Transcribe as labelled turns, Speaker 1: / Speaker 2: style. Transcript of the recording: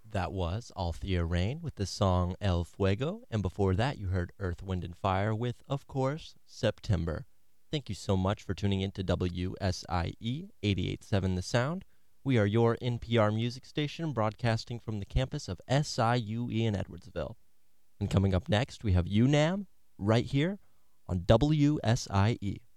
Speaker 1: That was Althea Rain with the song El Fuego, and before that you heard Earth, Wind, and Fire with, of course, September. Thank you so much for tuning in to WSIE 88.7 The Sound. We are your NPR music station broadcasting from the campus of SIUE in Edwardsville. And coming up next, we have UNAM right here on WSIE.